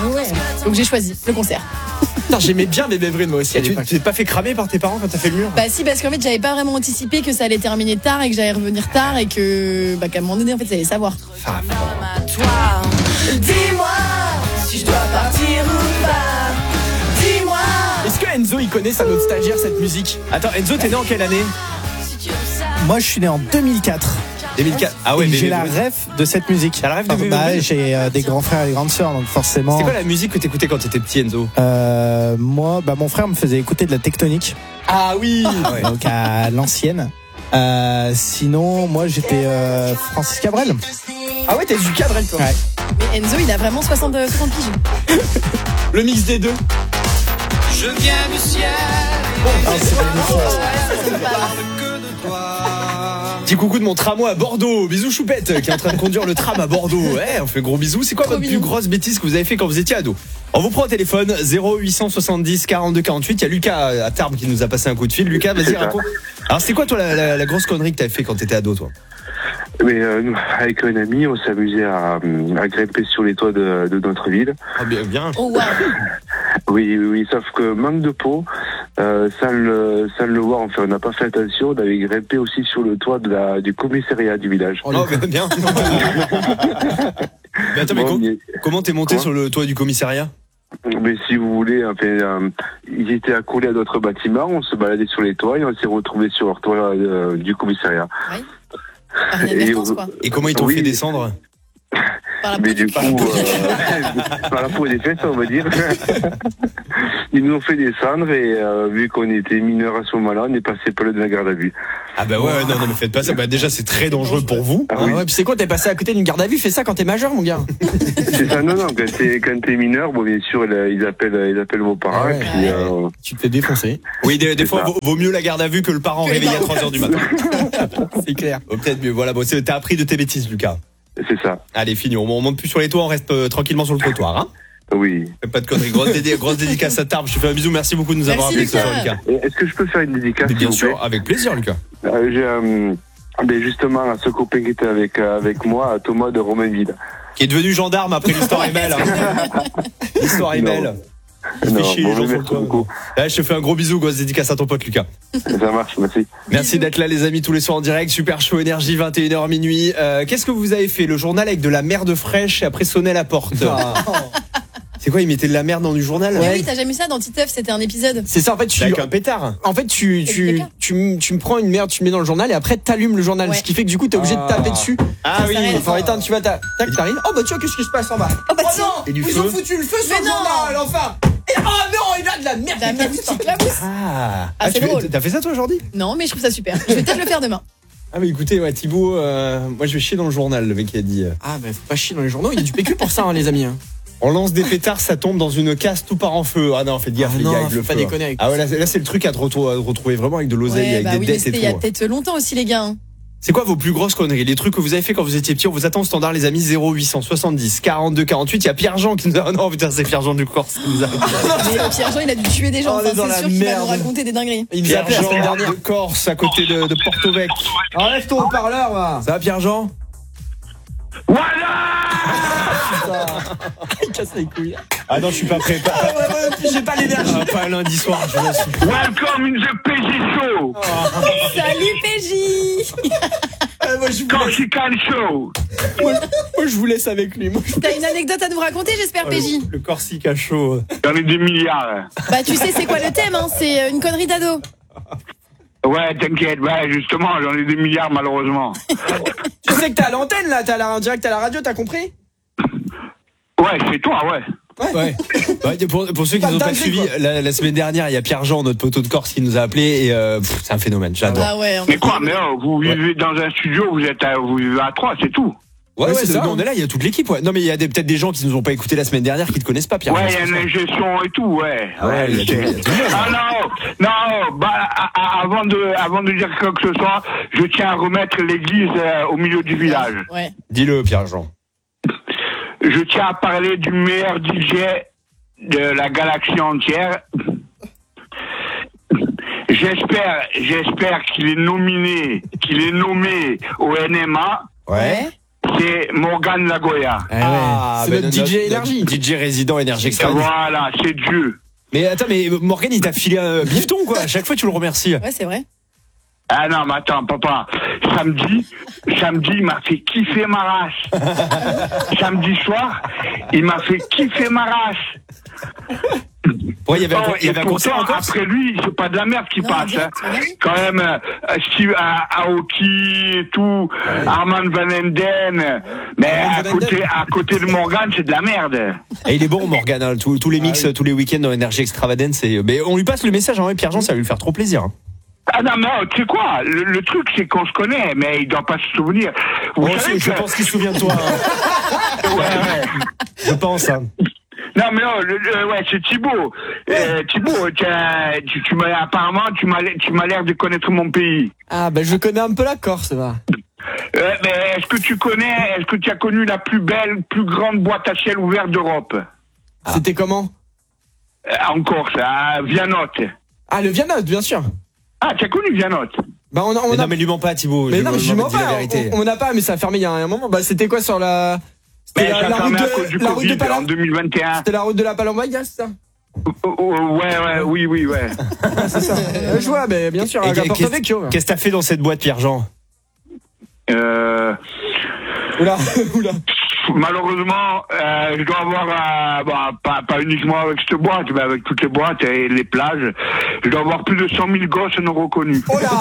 Donc j'ai choisi le concert. Putain, j'aimais bien Bébé Brune moi aussi. Tu t'es pas fait cramer par tes parents quand t'as fait le mur? Bah si, parce qu'en fait j'avais pas vraiment anticipé que ça allait terminer tard et que j'allais revenir tard et que qu'à un moment donné en fait ça allait savoir. Dis-moi si je dois partir ou pas. Dis-moi. Est-ce que Enzo il connaît, ça notre stagiaire, cette musique? Attends, Enzo, t'es né en quelle année? Moi, je suis né en 2004. 2004. Ah ouais, Et mais j'ai la ref de cette musique. T'as la ref de Bébé Bah, Brune? j'ai des grands frères et des grandes sœurs, donc forcément. C'est quoi la musique que t'écoutais quand t'étais petit, Enzo? Moi, mon frère me faisait écouter de la Tectonique. Ah oui. Donc à l'ancienne. Sinon, moi, j'étais Francis Cabrel. Ah ouais, t'es du cadre, toi. Ouais. Mais Enzo il a vraiment 60 piges. Le mix des deux. Je viens du ciel. Petit coucou de mon tramway à Bordeaux. Bisous Choupette qui est en train de conduire le tram à Bordeaux. Ouais, on fait gros bisous. C'est quoi votre plus grosse bêtise que vous avez fait quand vous étiez ado? On vous prend au téléphone 0870 42 48. Il y a Lucas à Tarbes qui nous a passé un coup de fil. Lucas, vas-y, raconte. Alors c'est quoi toi la grosse connerie que t'avais fait quand t'étais ado, toi? Mais avec un ami, on s'amusait à grimper sur les toits de notre ville. Ah bien. Oh waouh. Oui, sauf que manque de peau, sans le voir, enfin, on n'a pas fait attention, on avait grimpé aussi sur le toit du commissariat du village. Oh bien. Mais attends, comment t'es monté sur le toit du commissariat? Mais si vous voulez, enfin, ils étaient accolés à d'autres bâtiments, on se baladait sur les toits et on s'est retrouvés sur leur toit du commissariat. Oui. Par inadvertance, quoi. Et comment ils t'ont fait descendre? Par la Mais peau du du coup, par la peau des fesses, on va dire. Ils nous ont fait descendre et vu qu'on était mineurs à ce moment-là, on est passé par le de la garde à vue. Ah bah ouais, non mais faites pas ça. Bah déjà c'est très dangereux pour vous. Ah oui. Ouais, puis c'est quoi, t'es passé à côté d'une garde à vue? Fais ça quand t'es majeur, mon gars. C'est ça, non, quand t'es mineur, bon, bien sûr, ils appellent vos parents, Ah ouais. et puis, Tu te fais défoncer. Oui, des fois vaut mieux la garde à vue que le parent réveillé à 3h du matin. C'est clair. Oh, peut-être mieux. Voilà, bon, t'as appris de tes bêtises, Lucas. c'est ça. Allez, fini. On monte plus sur les toits, on reste tranquillement sur le trottoir, hein. Oui. Fais pas de conneries. Grosse dédicace à Tarbes. Je te fais un bisou. Merci beaucoup de nous avoir appelé Merci, ce soir, Lucas. Lucas. Et est-ce que je peux faire une dédicace, Bien s'il vous sûr, plaît avec plaisir, Lucas. J'ai justement à ce copain qui était avec moi, à Thomas de Romainville. Qui est devenu gendarme après l'histoire Emel. Hein. L'histoire Emel. Il fait chier les gens sur le toit. Là, je te fais un gros bisou, grosse dédicace à ton pote, Lucas. Ça marche, merci. Merci d'être là, les amis, tous les soirs en direct. Super Show Énergie, 21h minuit. Qu'est-ce que vous avez fait? Le journal avec de la merde fraîche et après sonner à la porte. C'est quoi, ils mettaient de la merde dans du journal? Mais oui, t'as jamais vu ça dans Titeuf, c'était un épisode. C'est ça, en fait, Avec un pétard. En fait, tu me prends une merde, tu me mets dans le journal et après t'allumes le journal. Ouais. Ce qui fait que du coup, t'es obligé de taper dessus. Ah Ça oui. s'arrête. Il faut éteindre, tu vas tac, t'arrives. Oh bah tiens, qu'est-ce qui se passe en bas? Oh bah tiens. Et du Ils feu. ont foutu le feu sur Mais le non. journal, enfin. Et, oh non, il a de la merde. La merde qui t'éclabousse. Ah, c'est drôle. T'as fait ça toi aujourd'hui? Non, mais je trouve ça super. Je vais peut-être le faire demain. Ah mais écoutez, ouais, Thibaut, moi je vais chier dans le journal, le mec qui a dit. Ah bah faut pas chier dans les journaux, il y a du PQ pour ça, hein, les amis. On lance des pétards, ça tombe dans une casse, tout part en feu. Ah non, faites gaffe, Ah les non, gars, avec faut le pas feu. déconner avec Ah ouais, là c'est le truc à te retrouver vraiment avec de l'oseille, Ouais, avec bah des oui, mais dettes et c'était il y a tout. peut-être longtemps aussi, les gars. Hein. C'est quoi vos plus grosses conneries? Les trucs que vous avez fait quand vous étiez petit? On vous attend au standard, les amis. 0870 42 48. Il y a Pierre-Jean qui nous a. Oh non, putain, c'est Pierre-Jean du Corse qui nous a. Mais Pierre-Jean, il a dû tuer des gens. Oh, on est Enfin, dans c'est la sûr qu'il va merde. nous raconter des dingueries. Il nous a appelé la semaine Pierre-Jean dernière. de Corse, à côté de Porto-Vec. Enlève ton haut-parleur, va. Ça va, Pierre-Jean? Il casse les couilles. Ah non, je suis pas prêt. J'ai pas l'énergie. Pas lundi soir, je vous assure. Welcome in the PG Show! Salut PJ. Corsican Show! Moi, je vous laisse avec lui. Moi, T'as une anecdote à nous raconter, j'espère, PJ. le Corsica chaud. J'en ai des milliards. Bah tu sais c'est quoi le thème, hein? C'est une connerie d'ado. Ouais, t'inquiète, ouais, justement, j'en ai des milliards, malheureusement. Tu sais que t'es à l'antenne là, t'es en direct à la radio, t'as compris? Ouais, c'est toi, ouais. Ouais. Pour ceux qui Pas n'ont pas dingue, suivi, quoi. la semaine dernière, il y a Pierre-Jean, notre poteau de Corse, qui nous a appelé et c'est un phénomène. J'adore. Ah ouais. Mais quoi, mais vous vivez dans un studio, vous vivez à 3, c'est tout. Ouais, c'est ça, nous, hein. on est là, il y a toute l'équipe. Ouais. Non, mais il y a peut-être des gens qui nous ont pas écouté la semaine dernière qui te connaissent pas, Pierre-Jean. Ouais, il y a une gestion et tout, ouais. Ouais, il y a tout le monde. Ah non, bah, avant de dire quoi que ce soit, je tiens à remettre l'église au milieu du village. Ouais. Dis-le, Pierre-Jean. Je tiens à parler du meilleur DJ de la galaxie entière. J'espère qu'il est nommé au NMA. Ouais. c'est Morgan Lagoya. C'est notre DJ énergie. DJ résident énergie extra. Voilà, c'est Dieu. Mais attends, mais Morgan, il t'a filé un bifton, quoi. À chaque fois, tu le remercies. Ouais, c'est vrai. Ah non, mais attends, papa. Samedi, il m'a fait kiffer ma race. Samedi soir, il m'a fait kiffer ma race. Ouais, il y avait un concert encore. Après lui, c'est pas de la merde qui passe. Direct, Hein. Quand même, Steve Aoki et tout, Armand Van Enden. Mais à côté de Morgan, c'est de la merde. Et il est bon, Morgan. Hein. Tous les mix, tous les week-ends dans Énergie Extravagance. Mais on lui passe le message, hein, Pierre-Jean, ça va lui faire trop plaisir. Hein. Ah non, mais tu sais quoi, le truc c'est qu'on se connaît, mais il doit pas se souvenir. Je pense qu'il se souvient de toi. Hein. Ouais. Je pense. Hein. Non mais ouais, c'est Thibaut. Thibaut, apparemment tu m'as l'air de connaître mon pays. Ah ben je connais un peu la Corse, va. Mais est-ce que tu as connu la plus grande boîte à ciel ouvert d'Europe? C'était comment? En Corse, à Vianotte. Ah le Vianotte, bien sûr. Ah, tu as connu Vianotte? Bah non mais lui mens pas, Thibaut. Mais non mais je lui mens pas. On n'a pas, mais ça a fermé il y a un moment. Bah c'était quoi sur la? C'était la route de Palam en 2021. C'était la route de la Palombaïa, c'est ça? Oui. C'est ça. Je vois, mais bien sûr. Qu'est-ce que t'as fait dans cette boîte, Pierre-Jean? Oula. Malheureusement, je dois avoir, pas uniquement avec cette boîte, mais avec toutes les boîtes et les plages, je dois avoir plus de 100 000 gosses non reconnus. Oh là.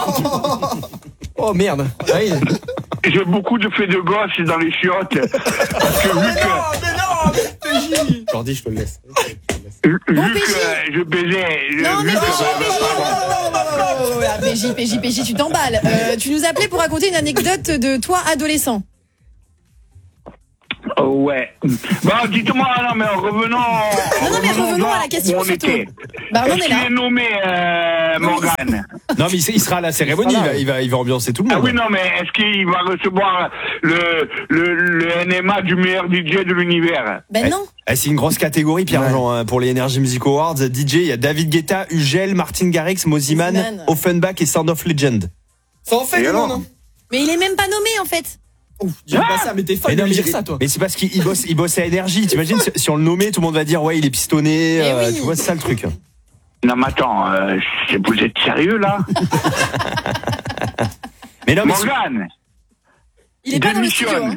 Oh merde. Oui. J'ai beaucoup de faits de gosses dans les chiottes. Parce que vu que... Jordi, je te le laisse. Vu que je baisais... Non, mais PJ, tu t'emballes. Tu nous appelais pour raconter une anecdote de toi adolescent. Ouais. Bon, dites-moi, non, mais revenons à la question surtout. Bah, on est là. Est nommé Morgan? Non, mais il sera à la cérémonie, il va ambiancer tout le monde. Ah oui, non, mais est-ce qu'il va recevoir le NMA du meilleur DJ de l'univers? Ben non. C'est une grosse catégorie, Pierre-Jean, hein, pour les Energy Music Awards. DJ, il y a David Guetta, Ugel, Martin Garrix, Moziman, Offenbach et Sound of Legend. Ça en fait du monde, hein. Mais il est même pas nommé, en fait. Dis pas ça, mais t'es folle de me dire ça, toi. Mais c'est parce qu'il bosse à Énergie. T'imagines, si on le nommait, tout le monde va dire, ouais, il est pistonné. Oui. Tu vois, c'est ça le truc. Non, mais attends, vous êtes sérieux, là? Mais non, mais Morgan! Il est pas dans le studio. Hein.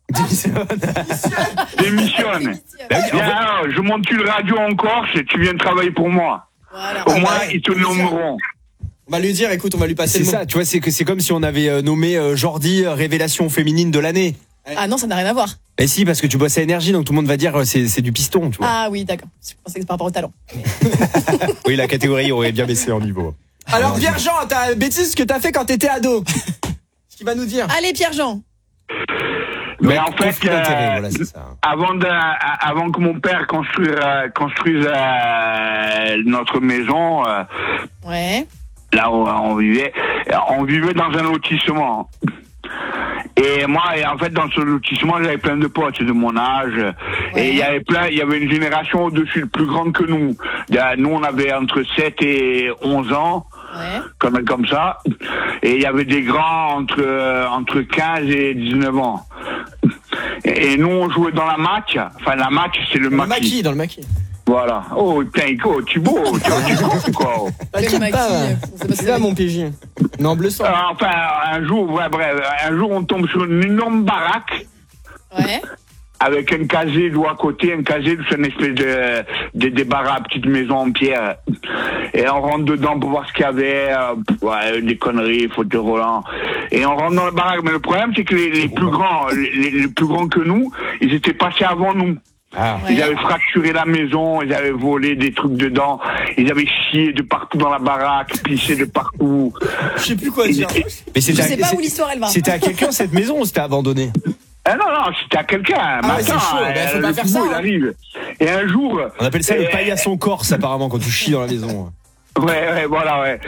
Démissionne. Je monte une radio en Corse et tu viens travailler pour moi. Voilà. Au moins, ils te nommeront. On va lui dire, écoute, on va lui passer le mot. C'est ça, tu vois, c'est comme si on avait nommé Jordi révélation féminine de l'année. Ah non, ça n'a rien à voir. Mais si, parce que tu bosses à Énergie, donc tout le monde va dire c'est du piston, tu vois. Ah oui, d'accord. Je pensais que c'est par rapport au talent. Oui, la catégorie aurait bien baissé en niveau. Alors, Pierre-Jean, t'as une bêtise que t'as fait quand t'étais ado. Ce qu'il va nous dire. Allez, Pierre-Jean. Mais en fait, voilà, c'est ça. avant que mon père construise notre maison, Ouais. là où on vivait dans un lotissement. Et moi, en fait, dans ce lotissement, j'avais plein de potes de mon âge. Ouais. Et il y avait une génération au-dessus plus grande que nous. Nous, on avait entre 7 et 11 ans. Ouais. Comme ça. Et il y avait des grands entre 15 et 19 ans. Et nous, on jouait dans la match. Enfin, la match, c'est le maquis. Dans le maquis. Voilà. Oh, putain, Thibaut, tu quoi. C'est là mon PJ. Non, bleu sang. Enfin, un jour on tombe sur une énorme baraque. Ouais. Avec un casier d'eau à côté, c'est une espèce de baraques, petite maison en pierre. Et on rentre dedans pour voir ce qu'il y avait, des conneries, fauteuil roulant. Et on rentre dans la baraque. Mais le problème, c'est que les plus grands que nous, ils étaient passés avant nous. Ah. Ils avaient fracturé la maison, ils avaient volé des trucs dedans, ils avaient chié de partout dans la baraque, pissé de partout. Je sais plus quoi dire. Mais je sais pas où l'histoire elle va. C'était à quelqu'un cette maison ou c'était abandonné? Non, c'était à quelqu'un. Ah ouais, c'est chaud, faut pas faire ça. Il arrive. Et un jour... On appelle ça le paillasson corse apparemment quand tu chies dans la maison. Ouais, voilà, ouais.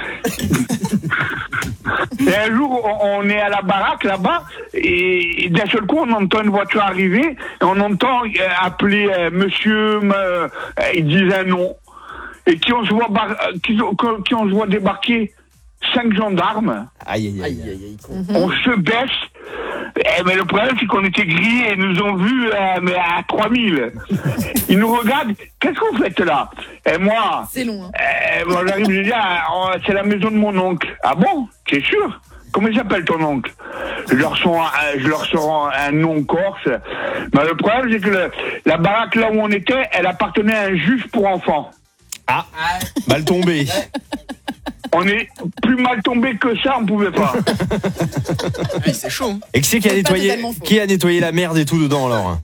Et un jour, on est à la baraque là-bas, et d'un seul coup, on entend une voiture arriver, et on entend appeler monsieur, ils disent un nom, et qui on se voit débarquer 5 gendarmes. Aïe. On se baisse, mais le problème, c'est qu'on était grillés, ils nous ont vus mais à 3000. Ils nous regardent, qu'est-ce que vous faites là? Et moi, C'est long. Hein. moi j'arrive, je dis, c'est la maison de mon oncle. Ah bon? T'es sûr? Comment il s'appelle ton oncle? Je leur sors un nom corse. Mais le problème, c'est que la baraque là où on était, elle appartenait à un juge pour enfants. Ah, mal tombé. On est plus mal tombé que ça, on pouvait pas. C'est chaud. Hein. Et qui c'est qui a C'est pas nettoyé, totalement faux. qui a nettoyé la merde et tout dedans alors?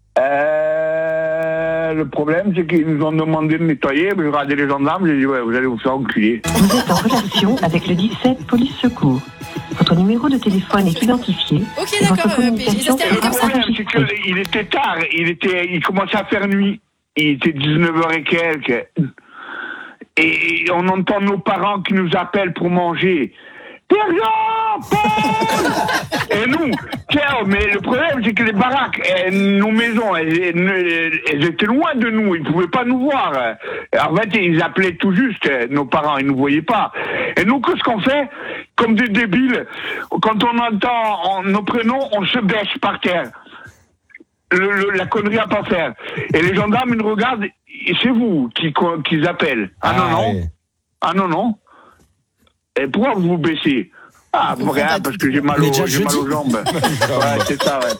Le problème, c'est qu'ils nous ont demandé de nettoyer, mais j'ai regardé les gendarmes, j'ai dit, ouais, vous allez vous faire enculer. Vous êtes en relation avec le 17 Police Secours. Votre numéro de téléphone est identifié. Ok, Et votre d'accord. communication Ça se Le termine comme ça. problème, c'est qu'il était tard, il commençait à faire nuit. Il était 19h et quelques. Et on entend nos parents qui nous appellent pour manger. Pierre-Jean, et nous, tiens, mais le problème, c'est que les baraques, nos maisons, elles étaient loin de nous, ils ne pouvaient pas nous voir. En fait, ils appelaient tout juste, nos parents, ils ne nous voyaient pas. Et nous, qu'est-ce qu'on fait? Comme des débiles, quand on entend nos prénoms, on se baisse par terre. La connerie à pas faire. Et les gendarmes, ils nous regardent, et c'est vous qu'ils appellent. Ah non. Ouais. Ah non. Et pourquoi vous vous baissez? Ah, pour rien, parce que j'ai mal aux jambes. Ouais, c'est ça, ouais.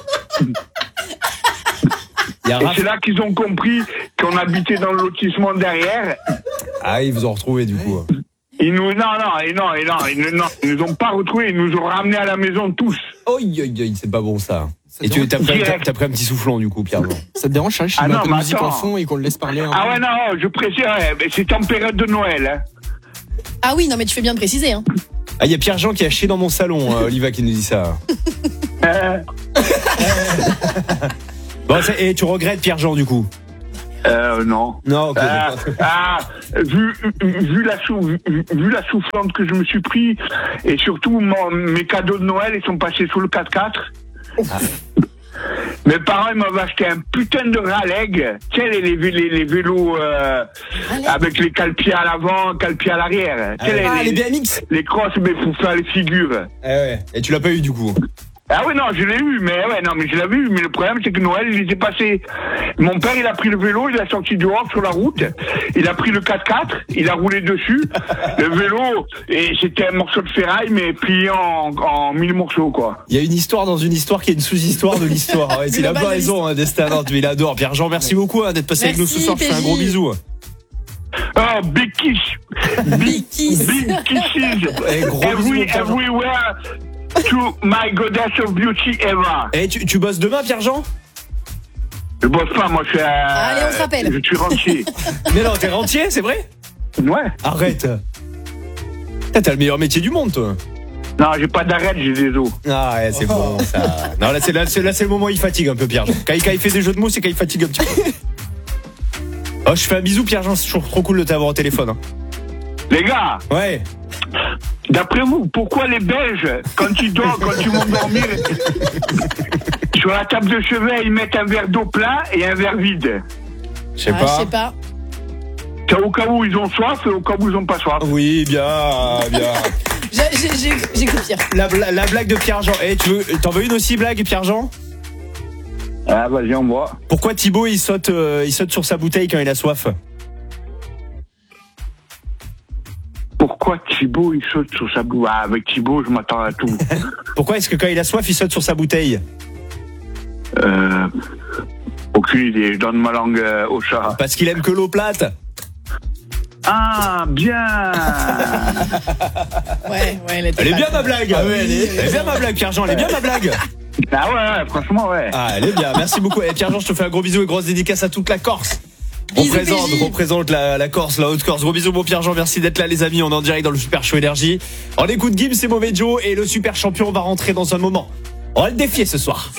Il y a Et Raph- c'est là qu'ils ont compris qu'on habitait dans le lotissement derrière. Ah, ils vous ont retrouvé du coup. Ils nous, non, ils nous ont pas retrouvés, ils nous ont ramenés à la maison tous. Oh, c'est pas bon ça. Et tu t'as pris un petit soufflon du coup, Pierre. Ça te dérange, Charles, si Ah tu mets un non, peu de mais musique attends. en fond et qu'on le laisse parler un Ah peu? ouais, non, je précise, ouais, mais c'est en période de Noël, hein. Ah oui, non, mais tu fais bien de préciser. Hein. Ah, il y a Pierre-Jean qui a chié dans mon salon, Oliva qui nous dit ça. Bon, et tu regrettes Pierre-Jean du coup? Non. Non, ok. Vu la soufflante que je me suis pris, et surtout mes cadeaux de Noël, ils sont passés sous le 4x4. Mes parents, ils m'avaient acheté un putain de Raleigh, tu sais, les vélos avec les cale-pieds à l'avant, cale-pieds à l'arrière. Tu sais, les BMX. les crosses, mais pour faire les figures. Ouais. Et tu l'as pas eu du coup? Ah oui, non, je l'ai eu, mais je l'avais eu, mais le problème, c'est que Noël, il était passé. Mon père, il a pris le vélo, il a sorti dehors sur la route, il a pris le 4x4, il a roulé dessus, le vélo, et c'était un morceau de ferraille, mais plié en 1000 morceaux, quoi. Il y a une histoire dans une histoire qui est une sous-histoire de l'histoire. Ouais, il a pas raison, Destin, mais il adore. Pierre-Jean, merci beaucoup d'être passé avec nous ce soir. Je fais un gros bisou. Oh, big kiss. Big kiss. Big kisses. Et gros bisous, Pierre-Jean. Everywhere to my goddess of beauty ever. Et tu bosses demain, Pierre-Jean? Je bosse pas, moi, je suis Allez, on se rappelle. Je suis rentier. Mais non, t'es rentier, c'est vrai? Ouais. Arrête. T'as le meilleur métier du monde, toi. Non, j'ai pas d'arrête, j'ai des os. Ah ouais, c'est bon ça. Non, là c'est le moment où il fatigue un peu Pierre-Jean. Quand il fait des jeux de mots, c'est quand il fatigue un petit peu. Oh, je fais un bisou Pierre-Jean, c'est toujours trop cool de t'avoir au téléphone. Hein. Les gars, Ouais. d'après vous, pourquoi les Belges, quand ils dorment, quand ils vont dormir, sur la table de chevet, ils mettent un verre d'eau plein et un verre vide? Je sais Ah, pas. je sais pas. C'est au cas où ils ont soif et au cas où ils ont pas soif. Oui, bien. J'ai cru pire. La blague de Pierre-Jean. T'en veux une aussi blague, Pierre-Jean? Ah, vas-y, on voit. Pourquoi Thibaut il saute sur sa bouteille quand il a soif? Pourquoi Thibaut, il saute sur sa bouteille? Ah, avec Thibaut, je m'attends à tout. Pourquoi est-ce que quand il a soif, il saute sur sa bouteille? Aucune idée, je donne ma langue au chat. Parce qu'il aime que l'eau plate. Ah, bien. Ouais, elle était Elle est pas- bien ma blague. Ah ouais, elle Elle est bien ma blague, Pierre-Jean. Elle est bien ma blague. Ah ouais, franchement, ouais. Ah, elle est bien. Merci beaucoup. Et Pierre-Jean, je te fais un gros bisou et grosse dédicace à toute la Corse. Bisous, PJ. Représente la Corse, la Haute-Corse. Gros bisous, mon Pierre-Jean. Merci d'être là, les amis. On est en direct dans le Super Show Énergie. On écoute Gims et Mauvais Joe et le Super Champion va rentrer dans un moment. On va le défier ce soir.